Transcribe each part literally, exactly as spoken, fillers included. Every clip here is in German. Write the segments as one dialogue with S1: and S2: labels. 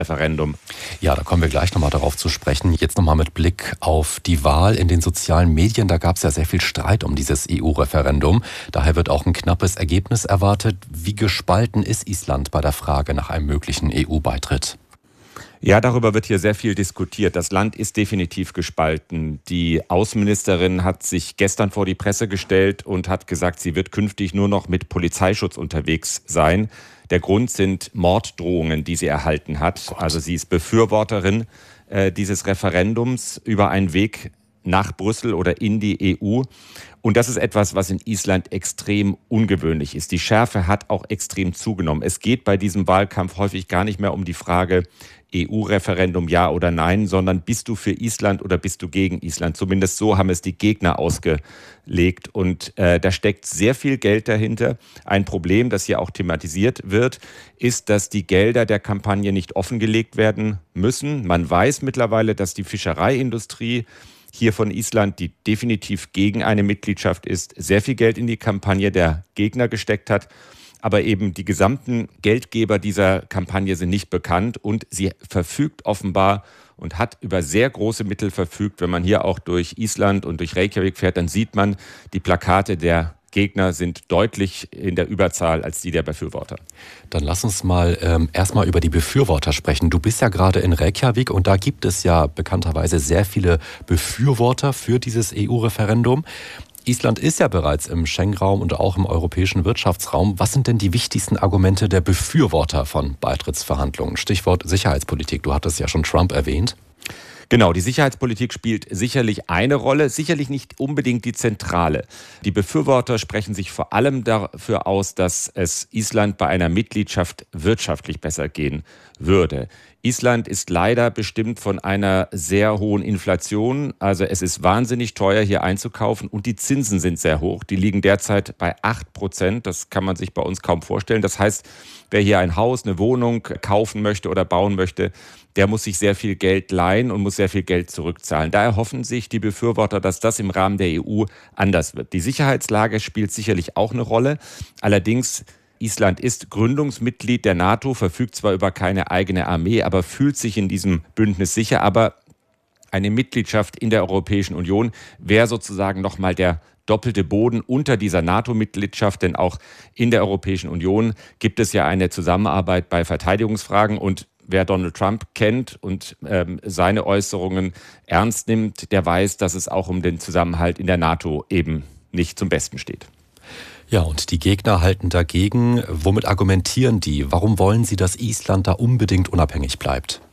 S1: Referendum.
S2: Ja, da kommen wir gleich nochmal darauf zu sprechen. Jetzt nochmal mit Blick auf die Wahl in den sozialen Medien. Da gab es ja sehr viel Streit um dieses E U-Referendum. Daher wird auch ein knappes Ergebnis erwartet. Wie gespalten ist Island bei der Frage nach einem möglichen E U-Beitritt?
S1: Ja, darüber wird hier sehr viel diskutiert. Das Land ist definitiv gespalten. Die Außenministerin hat sich gestern vor die Presse gestellt und hat gesagt, sie wird künftig nur noch mit Polizeischutz unterwegs sein. Der Grund sind Morddrohungen, die sie erhalten hat. Also sie ist Befürworterin äh, dieses Referendums über einen Weg nach Brüssel oder in die E U. Und das ist etwas, was in Island extrem ungewöhnlich ist. Die Schärfe hat auch extrem zugenommen. Es geht bei diesem Wahlkampf häufig gar nicht mehr um die Frage E U-Referendum ja oder nein, sondern bist du für Island oder bist du gegen Island? Zumindest so haben es die Gegner ausgelegt. Und äh, da steckt sehr viel Geld dahinter. Ein Problem, das hier auch thematisiert wird, ist, dass die Gelder der Kampagne nicht offengelegt werden müssen. Man weiß mittlerweile, dass die Fischereiindustrie hier von Island, die definitiv gegen eine Mitgliedschaft ist, sehr viel Geld in die Kampagne der Gegner gesteckt hat. Aber eben die gesamten Geldgeber dieser Kampagne sind nicht bekannt und sie verfügt offenbar und hat über sehr große Mittel verfügt. Wenn man hier auch durch Island und durch Reykjavik fährt, dann sieht man, die Plakate der Gegner sind deutlich in der Überzahl als die der Befürworter.
S2: Dann lass uns mal ähm, erstmal über die Befürworter sprechen. Du bist ja gerade in Reykjavik und da gibt es ja bekannterweise sehr viele Befürworter für dieses E U-Referendum. Island ist ja bereits im Schengen-Raum und auch im europäischen Wirtschaftsraum. Was sind denn die wichtigsten Argumente der Befürworter von Beitrittsverhandlungen? Stichwort Sicherheitspolitik. Du hattest ja schon Trump erwähnt.
S1: Genau, die Sicherheitspolitik spielt sicherlich eine Rolle, sicherlich nicht unbedingt die zentrale. Die Befürworter sprechen sich vor allem dafür aus, dass es Island bei einer Mitgliedschaft wirtschaftlich besser gehen würde. Island ist leider bestimmt von einer sehr hohen Inflation. Also es ist wahnsinnig teuer, hier einzukaufen und die Zinsen sind sehr hoch. Die liegen derzeit bei acht Prozent. Das kann man sich bei uns kaum vorstellen. Das heißt, wer hier ein Haus, eine Wohnung kaufen möchte oder bauen möchte, der muss sich sehr viel Geld leihen und muss sehr viel Geld zurückzahlen. Da erhoffen sich die Befürworter, dass das im Rahmen der E U anders wird. Die Sicherheitslage spielt sicherlich auch eine Rolle. Allerdings Island ist Gründungsmitglied der NATO, verfügt zwar über keine eigene Armee, aber fühlt sich in diesem Bündnis sicher. Aber eine Mitgliedschaft in der Europäischen Union wäre sozusagen nochmal der doppelte Boden unter dieser NATO-Mitgliedschaft. Denn auch in der Europäischen Union gibt es ja eine Zusammenarbeit bei Verteidigungsfragen. Und wer Donald Trump kennt und ähm, seine Äußerungen ernst nimmt, der weiß, dass es auch um den Zusammenhalt in der NATO eben nicht zum Besten steht.
S2: Ja, und die Gegner halten dagegen. Womit argumentieren die? Warum wollen sie, dass Island da unbedingt unabhängig bleibt?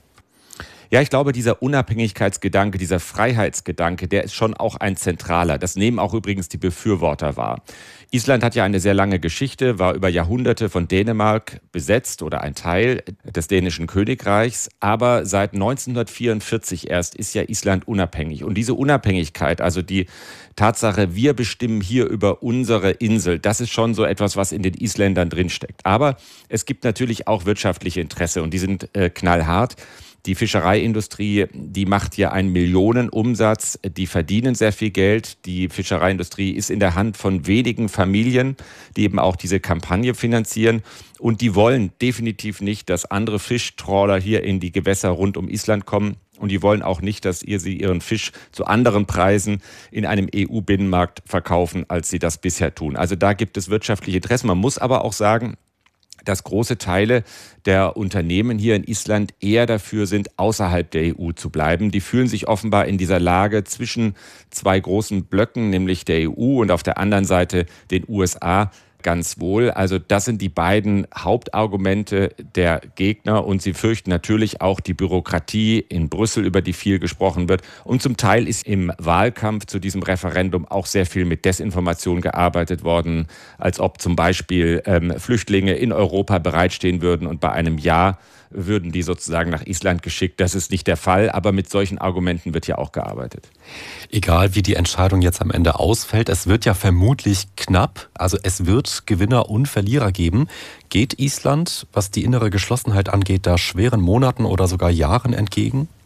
S1: Ja, ich glaube, dieser Unabhängigkeitsgedanke, dieser Freiheitsgedanke, der ist schon auch ein zentraler. Das nehmen auch übrigens die Befürworter wahr. Island hat ja eine sehr lange Geschichte, war über Jahrhunderte von Dänemark besetzt oder ein Teil des dänischen Königreichs. Aber seit neunzehnhundertvierundvierzig erst ist ja Island unabhängig. Und diese Unabhängigkeit, also die Tatsache, wir bestimmen hier über unsere Insel, das ist schon so etwas, was in den Isländern drinsteckt. Aber es gibt natürlich auch wirtschaftliche Interesse und die sind äh, knallhart. Die Fischereiindustrie, die macht hier einen Millionenumsatz, die verdienen sehr viel Geld. Die Fischereiindustrie ist in der Hand von wenigen Familien, die eben auch diese Kampagne finanzieren. Und die wollen definitiv nicht, dass andere Fischtrawler hier in die Gewässer rund um Island kommen. Und die wollen auch nicht, dass ihr sie ihren Fisch zu anderen Preisen in einem E U-Binnenmarkt verkaufen, als sie das bisher tun. Also da gibt es wirtschaftliche Interessen. Man muss aber auch sagen, dass große Teile der Unternehmen hier in Island eher dafür sind, außerhalb der E U zu bleiben. Die fühlen sich offenbar in dieser Lage zwischen zwei großen Blöcken, nämlich der E U und auf der anderen Seite den U S A, ganz wohl. Also das sind die beiden Hauptargumente der Gegner und sie fürchten natürlich auch die Bürokratie in Brüssel, über die viel gesprochen wird. Und zum Teil ist im Wahlkampf zu diesem Referendum auch sehr viel mit Desinformation gearbeitet worden, als ob zum Beispiel ähm, Flüchtlinge in Europa bereitstehen würden und bei einem Ja würden die sozusagen nach Island geschickt. Das ist nicht der Fall, aber mit solchen Argumenten wird ja auch gearbeitet.
S2: Egal wie die Entscheidung jetzt am Ende ausfällt, es wird ja vermutlich knapp. Also es wird Gewinner und Verlierer geben. Geht Island, was die innere Geschlossenheit angeht, da schweren Monaten oder sogar Jahren entgegen?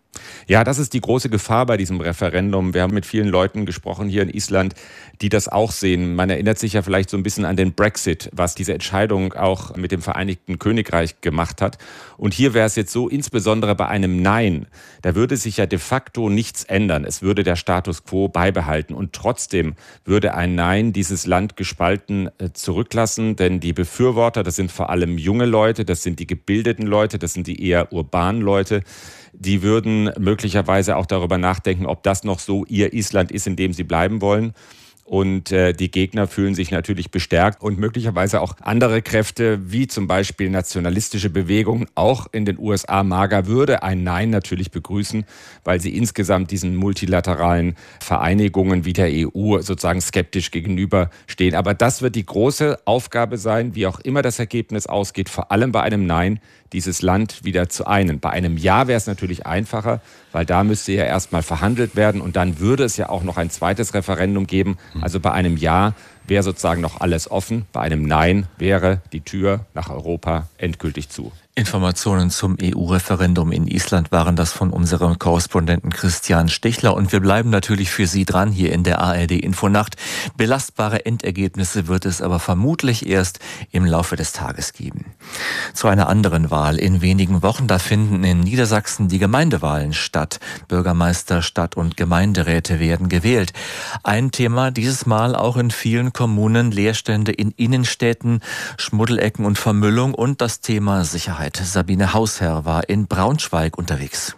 S1: Ja, das ist die große Gefahr bei diesem Referendum. Wir haben mit vielen Leuten gesprochen hier in Island, die das auch sehen. Man erinnert sich ja vielleicht so ein bisschen an den Brexit, was diese Entscheidung auch mit dem Vereinigten Königreich gemacht hat. Und hier wäre es jetzt so, insbesondere bei einem Nein, da würde sich ja de facto nichts ändern. Es würde der Status quo beibehalten. Und trotzdem würde ein Nein dieses Land gespalten äh, zurücklassen. Denn die Befürworter, das sind vor allem junge Leute, das sind die gebildeten Leute, das sind die eher urbanen Leute. Die würden möglicherweise auch darüber nachdenken, ob das noch so ihr Island ist, in dem sie bleiben wollen. Und äh, die Gegner fühlen sich natürlich bestärkt und möglicherweise auch andere Kräfte, wie zum Beispiel nationalistische Bewegungen, auch in den U S A. MAGA würde ein Nein natürlich begrüßen, weil sie insgesamt diesen multilateralen Vereinigungen wie der E U sozusagen skeptisch gegenüberstehen. Aber das wird die große Aufgabe sein, wie auch immer das Ergebnis ausgeht, vor allem bei einem Nein, dieses Land wieder zu einen. Bei einem Ja wäre es natürlich einfacher, weil da müsste ja erstmal verhandelt werden und dann würde es ja auch noch ein zweites Referendum geben. Also bei einem Ja wäre sozusagen noch alles offen, bei einem Nein wäre die Tür nach Europa endgültig zu.
S3: Informationen zum E U-Referendum in Island waren das von unserem Korrespondenten Christian Stichler. Und wir bleiben natürlich für Sie dran hier in der A R D-Infonacht. Belastbare Endergebnisse wird es aber vermutlich erst im Laufe des Tages geben. Zu einer anderen Wahl. In wenigen Wochen, da finden in Niedersachsen die Gemeindewahlen statt. Bürgermeister, Stadt- und Gemeinderäte werden gewählt. Ein Thema dieses Mal auch in vielen Kommunen: Leerstände in Innenstädten, Schmuddelecken und Vermüllung und das Thema Sicherheit. Sabine Hausherr war in Braunschweig unterwegs.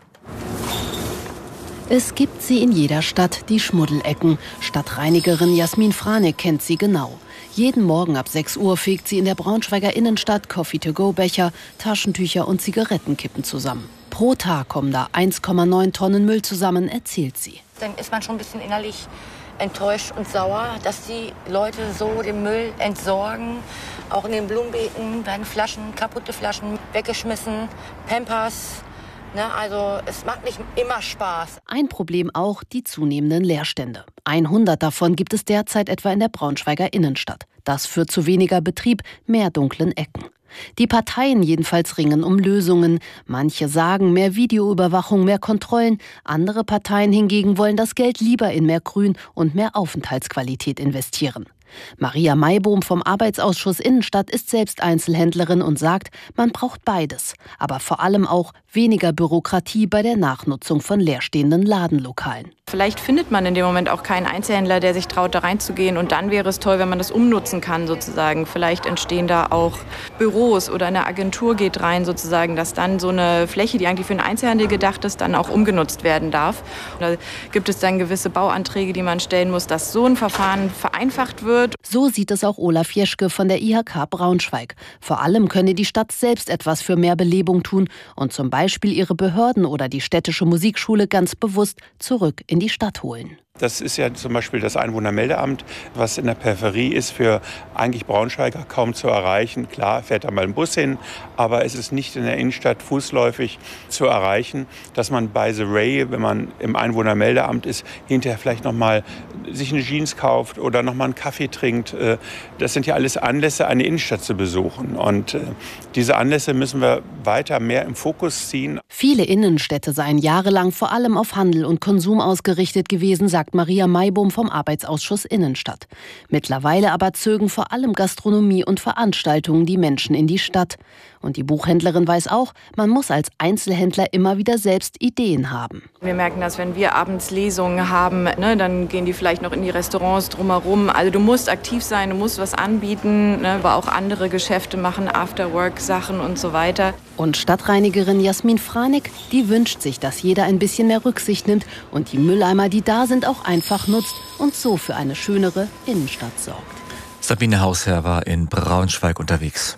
S4: Es gibt sie in jeder Stadt, die Schmuddelecken. Stadtreinigerin Jasmin Franek kennt sie genau. Jeden Morgen ab sechs Uhr fegt sie in der Braunschweiger Innenstadt Coffee-to-go-Becher, Taschentücher und Zigarettenkippen zusammen. Pro Tag kommen da eins Komma neun Tonnen Müll zusammen, erzählt sie.
S5: Dann ist man schon ein bisschen innerlich enttäuscht und sauer, dass die Leute so den Müll entsorgen. Auch in den Blumenbeeten werden Flaschen, kaputte Flaschen weggeschmissen, Pampers. Ne, also es macht nicht immer Spaß.
S4: Ein Problem auch die zunehmenden Leerstände. hundert davon gibt es derzeit etwa in der Braunschweiger Innenstadt. Das führt zu weniger Betrieb, mehr dunklen Ecken. Die Parteien jedenfalls ringen um Lösungen. Manche sagen mehr Videoüberwachung, mehr Kontrollen. Andere Parteien hingegen wollen das Geld lieber in mehr Grün und mehr Aufenthaltsqualität investieren. Maria Maibohm vom Arbeitsausschuss Innenstadt ist selbst Einzelhändlerin und sagt, man braucht beides. Aber vor allem auch weniger Bürokratie bei der Nachnutzung von leerstehenden Ladenlokalen.
S6: Vielleicht findet man in dem Moment auch keinen Einzelhändler, der sich traut, da reinzugehen. Und dann wäre es toll, wenn man das umnutzen kann sozusagen. Vielleicht entstehen da auch Büros oder eine Agentur geht rein sozusagen, dass dann so eine Fläche, die eigentlich für den Einzelhandel gedacht ist, dann auch umgenutzt werden darf. Da gibt es dann gewisse Bauanträge, die man stellen muss, dass so ein Verfahren vereinfacht wird.
S4: So sieht es auch Olaf Jeschke von der I H K Braunschweig. Vor allem könne die Stadt selbst etwas für mehr Belebung tun und zum Beispiel ihre Behörden oder die städtische Musikschule ganz bewusst zurück in die Stadt holen.
S7: Das ist ja zum Beispiel das Einwohnermeldeamt, was in der Peripherie ist, für eigentlich Braunschweiger kaum zu erreichen. Klar, fährt da mal ein Bus hin, aber es ist nicht in der Innenstadt fußläufig zu erreichen, dass man bei The Ray, wenn man im Einwohnermeldeamt ist, hinterher vielleicht noch mal sich eine Jeans kauft oder noch mal einen Kaffee trinkt. Das sind ja alles Anlässe, eine Innenstadt zu besuchen. Und diese Anlässe müssen wir weiter mehr im Fokus ziehen.
S4: Viele Innenstädte seien jahrelang vor allem auf Handel und Konsum ausgerichtet gewesen, sagt Maria Maibohm vom Arbeitsausschuss Innenstadt. Mittlerweile aber zögen vor allem Gastronomie und Veranstaltungen die Menschen in die Stadt. Und die Buchhändlerin weiß auch, man muss als Einzelhändler immer wieder selbst Ideen haben.
S6: Wir merken das, wenn wir abends Lesungen haben, ne, dann gehen die vielleicht noch in die Restaurants drumherum. Also du musst aktiv sein, du musst was anbieten, ne, aber auch andere Geschäfte machen, Afterwork-Sachen und so weiter.
S4: Und Stadtreinigerin Jasmin Franek, die wünscht sich, dass jeder ein bisschen mehr Rücksicht nimmt und die Mülleimer, die da sind, auch einfach nutzt und so für eine schönere Innenstadt sorgt.
S3: Sabine Hausherr war in Braunschweig unterwegs.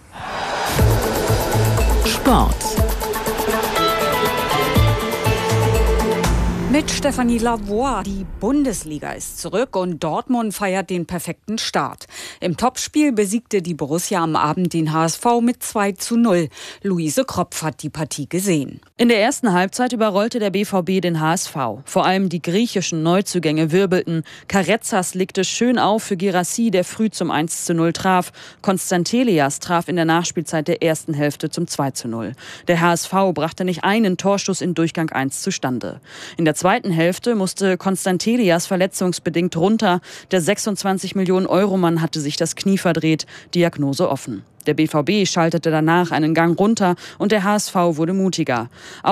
S4: Sport.
S8: Mit Stefanie Lavoie. Die Bundesliga ist zurück und Dortmund feiert den perfekten Start. Im Topspiel besiegte die Borussia am Abend den H S V mit zwei zu null. Luise Kropf hat die Partie gesehen.
S9: In der ersten Halbzeit überrollte der B V B den H S V. Vor allem die griechischen Neuzugänge wirbelten. Karezas legte schön auf für Girassi, der früh zum eins zu null traf. Konstantelias traf in der Nachspielzeit der ersten Hälfte zum zwei zu null. Der H S V brachte nicht einen Torschuss in Durchgang eins zustande. In der zweiten Hälfte musste Konstantelias verletzungsbedingt runter. Der sechsundzwanzig Millionen Euro Mann hatte sich das Knie verdreht. Diagnose offen. Der B V B schaltete danach einen Gang runter und der H S V wurde mutiger.